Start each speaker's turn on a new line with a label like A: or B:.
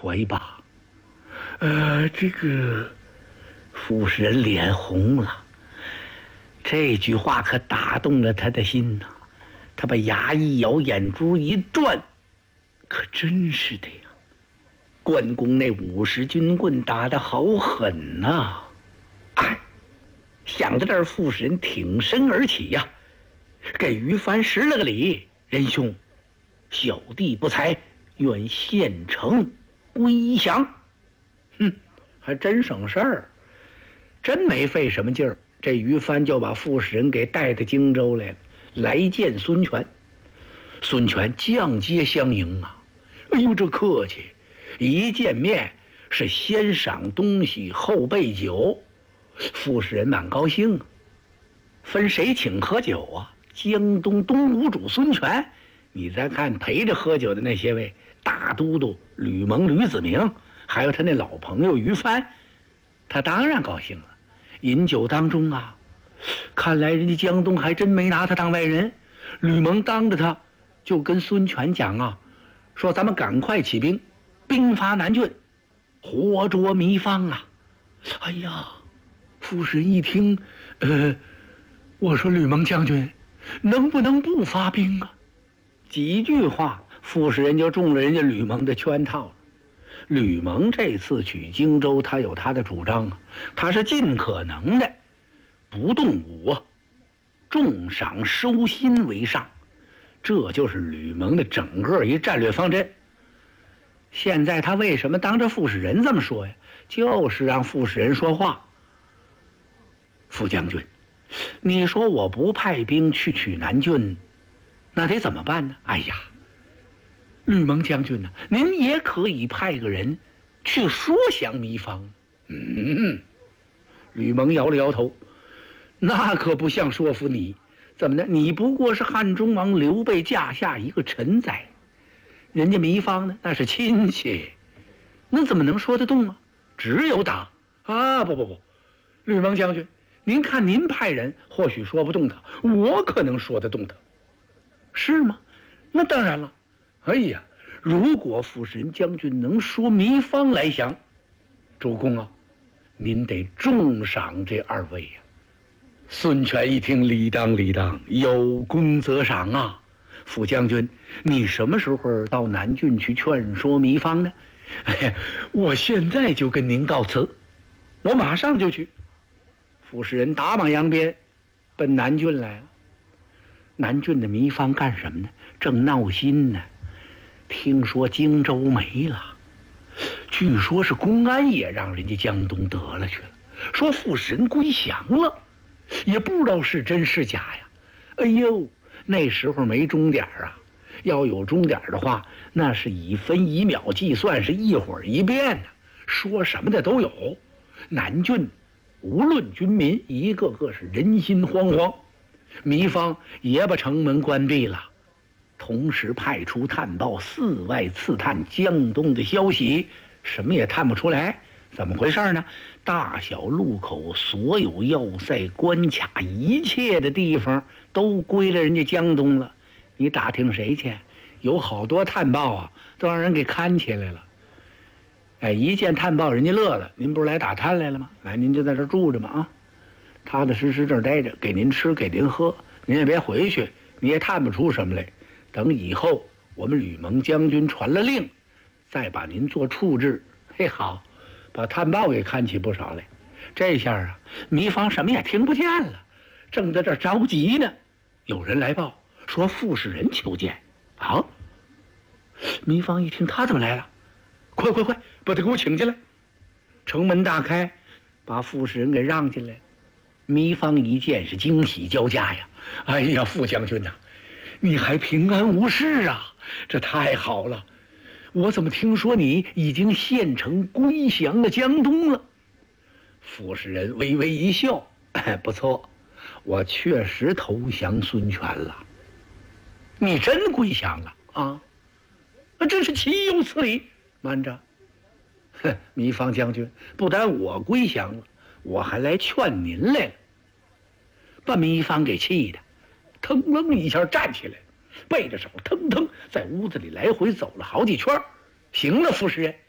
A: 回吧。这个傅士仁脸红了，这句话可打动了他的心呐。他把牙一咬，眼珠一转，可真是的呀！关公那50军棍打得好狠呐！想到这儿，傅士仁挺身而起呀，给于凡施了个礼：“仁兄，小弟不才，愿献城归降。”还真省事儿，真没费什么劲儿。这于帆就把傅士仁给带到荆州来了，来见孙权。孙权降阶相迎啊！哎呦，这客气！一见面是先赏东西后备酒，傅士仁蛮高兴啊。分谁请喝酒啊？江东东吴主孙权。你再看陪着喝酒的那些位，大都督吕蒙、吕子明，还有他那老朋友于帆，他当然高兴了。饮酒当中啊，看来人家江东还真没拿他当外人。吕蒙当着他就跟孙权讲啊，说咱们赶快起兵，兵发南郡，活捉糜芳啊！哎呀，傅士仁一听，我说吕蒙将军，能不能不发兵啊？几句话，傅士仁就中了人家吕蒙的圈套了。吕蒙这次取荆州，他有他的主张啊，他是尽可能的不动武啊，重赏收心为上，这就是吕蒙的整个一战略方针。现在他为什么当着傅士仁这么说呀？就是让傅士仁说话。傅将军，你说我不派兵去取南郡，那得怎么办呢？哎呀，吕蒙将军呢，您也可以派个人去说降糜芳。吕蒙摇了摇头，那可不像说服你。怎么的？你不过是汉中王刘备驾下一个臣宰，人家糜芳呢，那是亲戚，那怎么能说得动啊？只有打啊！不，吕蒙将军，您看您派人或许说不动他，我可能说得动他，是吗？那当然了。哎呀，如果傅士仁将军能说糜芳来降，主公啊，您得重赏这2位呀。孙权一听，理当，有功则赏啊。傅将军，你什么时候到南郡去劝说糜芳呢？哎呀，我现在就跟您告辞，我马上就去。傅士仁打马扬鞭，奔南郡来了。南郡的糜芳干什么呢？正闹心呢。听说荆州没了，据说是公安也让人家江东得了去了，说傅士仁归降了，也不知道是真是假呀。哎呦，那时候没钟点啊，要有钟点的话，那是以分一秒计算，是一会儿一变呢，说什么的都有。南郡无论军民，一个个是人心惶惶。糜芳也把城门关闭了，同时派出探报4外刺探江东的消息，什么也探不出来。怎么回事呢？大小路口所有要塞关卡一切的地方都归了人家江东了。你打听谁去？有好多探报啊，都让人给看起来了。一见探报人家乐了，您不是来打探来了吗？来，您就在这住着嘛啊，踏踏实实这儿待着，给您吃给您喝，您也别回去，你也探不出什么来。等以后我们吕蒙将军传了令，再把您做处置。嘿，好，把探报给看起不少来。这下啊，糜芳什么也听不见了，正在这着急呢。有人来报说傅士仁求见啊。糜芳一听，他怎么来了？快，把他给我请进来。城门大开，把傅士仁给让进来。糜芳一见是惊喜交加呀！哎呀，傅将军呐，你还平安无事啊，这太好了。我怎么听说你已经献城归降了江东了？傅士仁微微一笑，不错，我确实投降孙权了。你真归降了啊？真是岂有此理！慢着，糜芳将军，不但我归降了，我还来劝您来了。把糜芳给气的腾楞一下站起来，背着手腾腾在屋子里来回走了好几圈。行了，傅士仁，